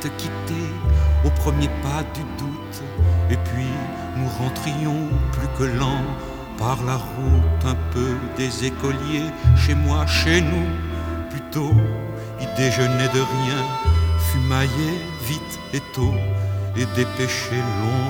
te quitter au premier pas du doute. Et puis nous rentrions plus que lents par la route un peu des écoliers. Chez moi, chez nous, plutôt, ils déjeunaient de rien, fumaillaient vite et tôt et dépêchaient long